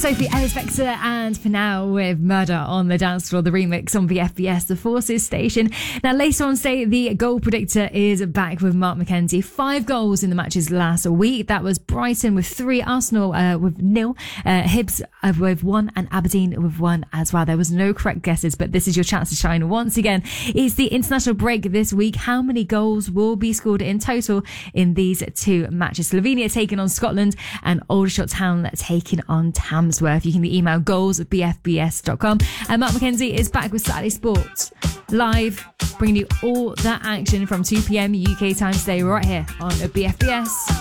Sophie Ellis Bextor, and for now with Murder on the Dance Floor, the remix on VFBS, the Forces station. Now later on today, the goal predictor is back with Mark McKenzie. 5 goals in the matches last week. That was Brighton with 3, Arsenal with 0, Hibs with 1, and Aberdeen with 1 as well. There was no correct guesses, but this is your chance to shine once again. It's the international break this week. How many goals will be scored in total in these 2 matches? Slovenia taking on Scotland and Aldershot Town taking on Tamsworth. You can email goals@bfbs.com. And Mark McKenzie is back with Saturday Sports live, bringing you all that action from 2 p.m. UK time today right here on BFBS.